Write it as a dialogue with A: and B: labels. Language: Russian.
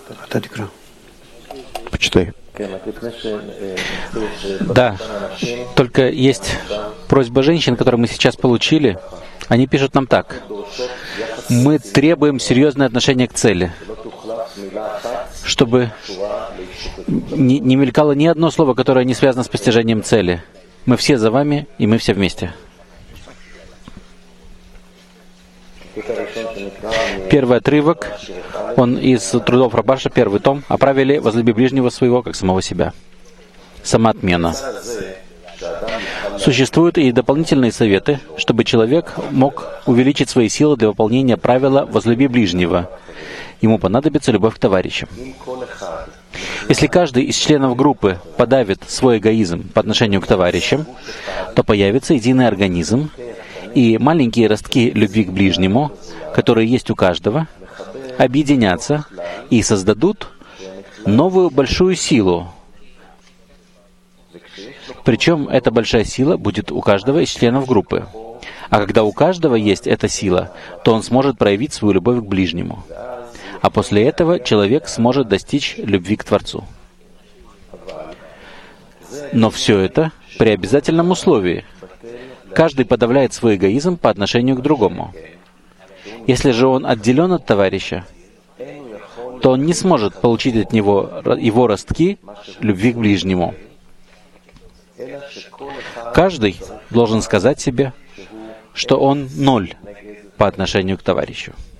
A: Почитай. Да, только есть просьба женщин, которую мы сейчас получили. Они пишут нам так. Мы требуем серьезное отношение к цели, чтобы не мелькало ни одно слово, которое не связано с постижением цели. Мы все за вами, и мы все вместе. Первый отрывок, он из трудов Рабаша, первый том, о правиле «возлюби ближнего своего, как самого себя». Самоотмена. Существуют и дополнительные советы, чтобы человек мог увеличить свои силы для выполнения правила «возлюби ближнего». Ему понадобится любовь к товарищам. Если каждый из членов группы подавит свой эгоизм по отношению к товарищам, то появится единый организм, и маленькие ростки любви к ближнему, которые есть у каждого, объединятся и создадут новую большую силу. Причем эта большая сила будет у каждого из членов группы. А когда у каждого есть эта сила, то он сможет проявить свою любовь к ближнему. А после этого человек сможет достичь любви к Творцу. Но все это при обязательном условии. Каждый подавляет свой эгоизм по отношению к другому. Если же он отделен от товарища, то он не сможет получить от него его ростки любви к ближнему. Каждый должен сказать себе, что он ноль по отношению к товарищу.